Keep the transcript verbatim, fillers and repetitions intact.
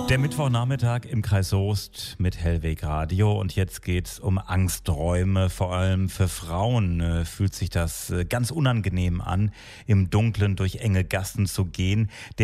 Der Mittwochnachmittag im Kreis Soest mit Hellweg Radio und jetzt geht's um Angsträume. Vor allem für Frauen äh, fühlt sich das äh, ganz unangenehm an, im Dunkeln durch enge Gassen zu gehen.